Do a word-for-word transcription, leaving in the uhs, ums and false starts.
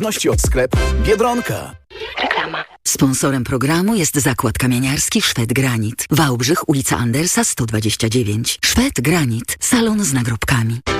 Płatności od sklepu Biedronka. Reklama. Sponsorem programu jest Zakład Kamieniarski Szwed Granit. Wałbrzych, ulica Andersa sto dwadzieścia dziewięć. Szwed Granit. Salon z nagrobkami.